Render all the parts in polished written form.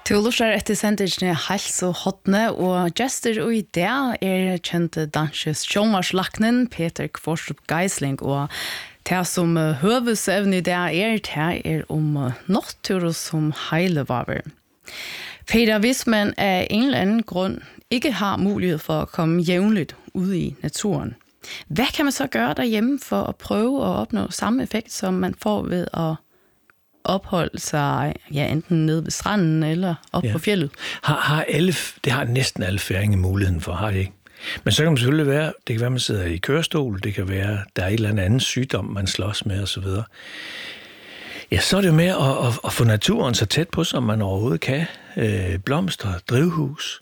Du lurer etter sendingen Helse og Hotne, og gjester og i det kjente danses sjåmarslaknen Peter Kvorstrup Geisling, og det som høvesevne i det natur som heilevaver. Peter, hvis man af en eller anden grund ikke har mulighed for at komme jævnligt ud i naturen, hvad kan man så gøre derhjemme for at prøve at opnå samme effekt, som man får ved at opholde sig enten nede ved stranden eller op på fjellet? Det har næsten alle færinger muligheden for, har det ikke? Men så kan man selvfølgelig være, det kan være, man sidder i kørestol, det kan være, der er et eller andet sygdom, man slås med osv. Ja, så er det med at få naturen så tæt på, som man overhovedet kan. Blomster, drivhus.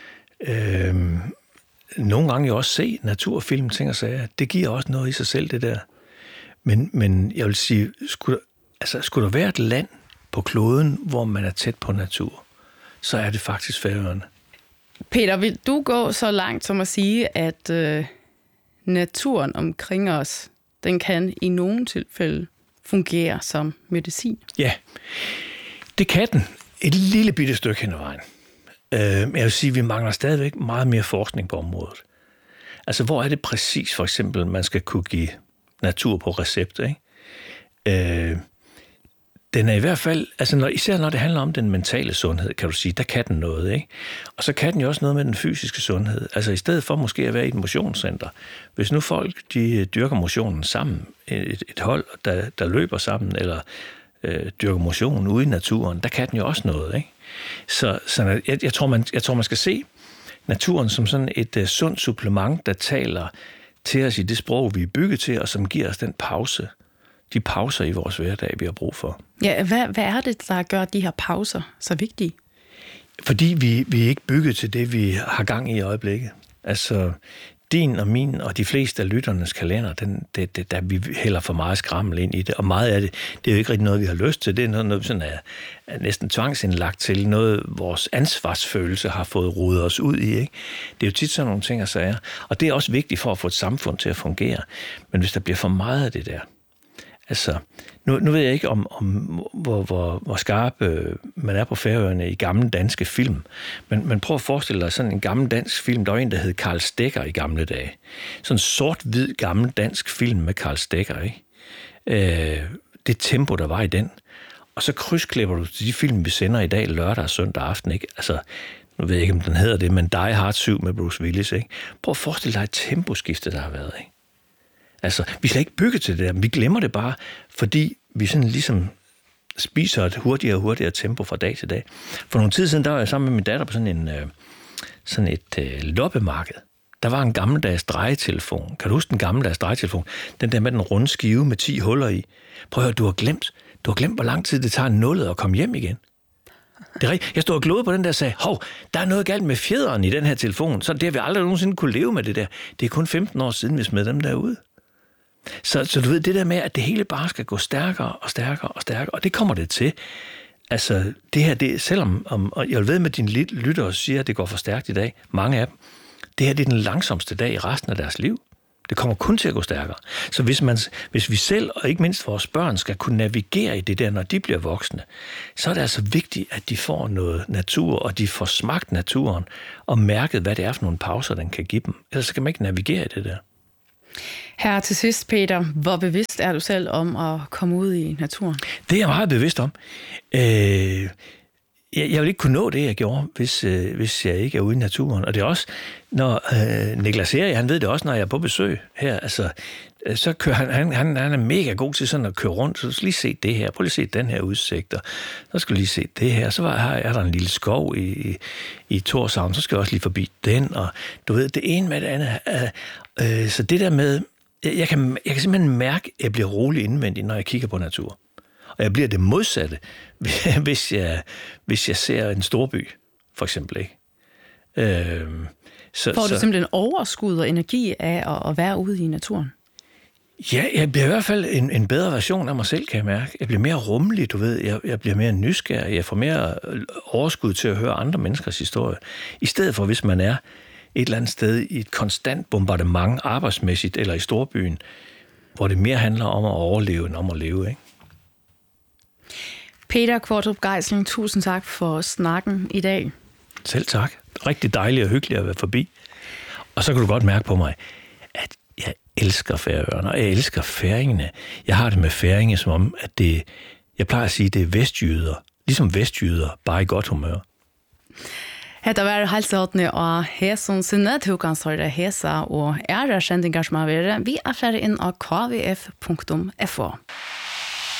Nogle gange jo også se naturfilm, ting og sager. Det giver også noget i sig selv, det der. Men jeg vil sige, skulle der være et land på kloden, hvor man er tæt på natur, så er det faktisk Færøerne. Peter, vil du gå så langt som at sige, at naturen omkring os, den kan i nogle tilfælde fungere som medicin? Ja, det kan den. Et lille bitte stykke hen ad vejen. Jeg vil sige, at vi mangler stadigvæk meget mere forskning på området. Altså, hvor er det præcis, for eksempel, man skal kunne give natur på recept, ikke? Den er i hvert fald, altså især når det handler om den mentale sundhed, kan du sige, der kan den noget, ikke? Og så kan den jo også noget med den fysiske sundhed. Altså i stedet for måske at være i et motionscenter. Hvis nu folk, de dyrker motionen sammen, et hold, der løber sammen, eller dyrker motionen ude i naturen, der kan den jo også noget, ikke? Så jeg tror, man skal se naturen som sådan et sundt supplement, der taler til os i det sprog, vi er bygget til, og som giver os den pause. De pauser i vores hverdag, vi har brug for. Ja, hvad er det, der gør de her pauser så vigtige? Fordi vi er ikke bygget til det, vi har gang i øjeblikket. Altså, din og min og de fleste af lytternes kalender, der vi hælder for meget skrammel ind i det. Og meget af det, det er jo ikke rigtig noget, vi har lyst til. Det er noget sådan er næsten tvangsindlagt til. Noget, vores ansvarsfølelse har fået rodet os ud i. Ikke? Det er jo tit sådan nogle ting og sager. Og det er også vigtigt for at få et samfund til at fungere. Men hvis der bliver for meget af det der, altså, nu ved jeg ikke, hvor skarp man er på Færøerne i gamle danske film, men prøv at forestille dig sådan en gammel dansk film. Der var en, der hed Karl Stegger i gamle dage. Sådan en sort-hvid gammel dansk film med Karl Stegger, ikke? Det tempo, der var i den. Og så krydsklipper du til de film, vi sender i dag lørdag og søndag aften, ikke? Altså, nu ved jeg ikke, om den hedder det, men Die Hard 7 med Bruce Willis, ikke? Prøv at forestille dig et temposkifte, der har været, ikke? Altså, vi skal ikke bygge til det der, men vi glemmer det bare, fordi vi sådan ligesom spiser et hurtigere og hurtigere tempo fra dag til dag. For nogle tid siden, der var jeg sammen med min datter på sådan et loppemarked. Der var en gammeldags drejetelefon. Kan du huske den gammeldags drejetelefon? Den der med den runde skive med 10 huller i. Prøv at høre, du har glemt, hvor lang tid det tager nullet at komme hjem igen. Det er rigtigt. Jeg stod og glodede på den der og sagde, hov, der er noget galt med fjederen i den her telefon, så det har vi aldrig nogensinde kunne leve med det der. Det er kun 15 år siden, vi smed dem derude. Så du ved, det der med, at det hele bare skal gå stærkere og stærkere og stærkere, og det kommer det til. Altså, det her, selvom, og jeg ved med dine lyttere siger, at det går for stærkt i dag, mange af dem, det her det er den langsomste dag i resten af deres liv. Det kommer kun til at gå stærkere. Så hvis vi selv, og ikke mindst vores børn, skal kunne navigere i det der, når de bliver voksne, så er det altså vigtigt, at de får noget natur, og de får smagt naturen, og mærket, hvad det er for nogle pauser, den kan give dem. Ellers kan man ikke navigere i det der. Her til sidst, Peter, hvor bevidst er du selv om at komme ud i naturen? Det er jeg meget bevidst om. Jeg vil ikke kunne nå det, jeg gjorde, hvis jeg ikke er ude i naturen. Og det er også, når Niklas Erik, han ved det også, når jeg er på besøg her, altså, så kører han er mega god til sådan at køre rundt, så du skal lige se det her, prøv lige at se den her udsigt, og så skal du lige se det her, så er der en lille skov i Tórshavn, så skal jeg også lige forbi den, og du ved, det ene med det andet. Så det der med, jeg kan simpelthen mærke, at jeg bliver rolig indvendigt, når jeg kigger på natur. Og jeg bliver det modsatte, hvis jeg ser en storby, for eksempel, ikke? Får du simpelthen overskud og energi af at være ude i naturen? Ja, jeg bliver i hvert fald en bedre version af mig selv, kan jeg mærke. Jeg bliver mere rummelig, du ved. Jeg bliver mere nysgerrig. Jeg får mere overskud til at høre andre menneskers historie. I stedet for, hvis man er et eller andet sted i et konstant bombardement, arbejdsmæssigt eller i storbyen, hvor det mere handler om at overleve end om at leve, ikke? Peter Qvortrup Geisling, tusind tak for snakken i dag. Selv tak. Rigtig dejligt og hyggeligt at være forbi. Og så kan du godt mærke på mig, at jeg elsker Færøerne, og jeg elsker færingene. Jeg har det med færinge som om, at jeg plejer at sige, at det er vestjyder. Ligesom vestjyder, bare i godt humør. Hetta var halsåtne og Heson sinne, du kan svare Hesa og kjendingar som har vært. Vi er ferdig inn av kvf.fo.